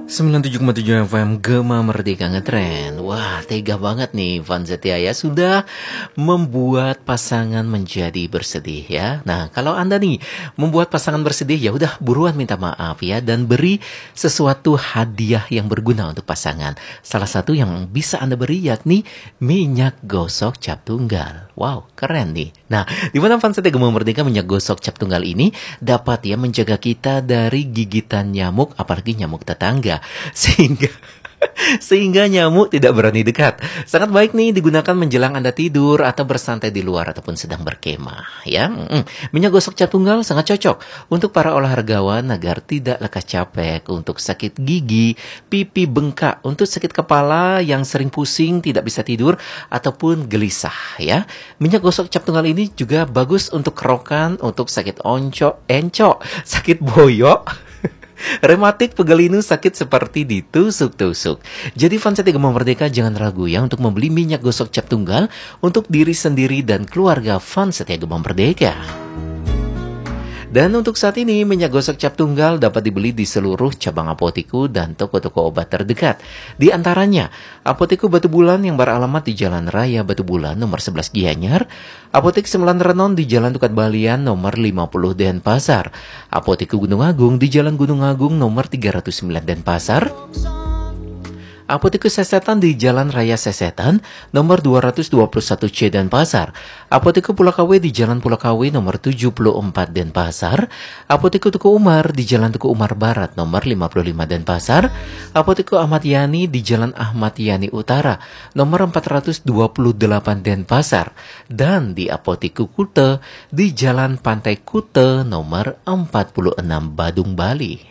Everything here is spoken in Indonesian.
97,7 FM Gema Merdeka Ngetren. Wah, tega banget nih Van Setia ya, sudah membuat pasangan menjadi bersedih ya. Nah, kalau Anda nih membuat pasangan bersedih, ya udah buruan minta maaf ya, dan beri sesuatu hadiah yang berguna untuk pasangan. Salah satu yang bisa Anda beri yakni minyak gosok cap tunggal. Wow, keren nih. Nah, di mana Van Setia Gema Merdeka minyak gosok cap tunggal ini dapat ya menjaga kita dari gigitan nyamuk, apalagi nyamuk tetangga. Sehingga nyamuk tidak berani dekat. Sangat baik nih digunakan menjelang Anda tidur atau bersantai di luar ataupun sedang berkemah ya. Minyak gosok cap tunggal sangat cocok untuk para olahragawan agar tidak lekas capek, untuk sakit gigi, pipi bengkak, untuk sakit kepala yang sering pusing, tidak bisa tidur ataupun gelisah ya. Minyak gosok cap tunggal ini juga bagus untuk kerokan, untuk sakit encok, sakit boyok, rematik, pegelinu, sakit seperti ditusuk-tusuk. Jadi Van Setia Gema Merdeka jangan ragu ya untuk membeli minyak gosok cap tunggal untuk diri sendiri dan keluarga Van Setia Gema Merdeka. Dan untuk saat ini, minyak gosok cap tunggal dapat dibeli di seluruh cabang Apotiku dan toko-toko obat terdekat. Di antaranya, Apotiku Batu Bulan yang beralamat di Jalan Raya Batu Bulan nomor 11 Gianyar, Apotik 9 Renon di Jalan Tukat Balian nomor 50 Denpasar, Apotiku Gunung Agung di Jalan Gunung Agung nomor 309 Denpasar, Apotiku Sesetan di Jalan Raya Sesetan nomor 221C Denpasar, Apotiku Pulau KW di Jalan Pulau KW nomor 74 Denpasar, Apotiku Tuku Umar di Jalan Tuku Umar Barat nomor 55 Denpasar, Apotiku Ahmad Yani di Jalan Ahmad Yani Utara nomor 428 Denpasar, dan di Apotiku Kute di Jalan Pantai Kute nomor 46 Badung Bali.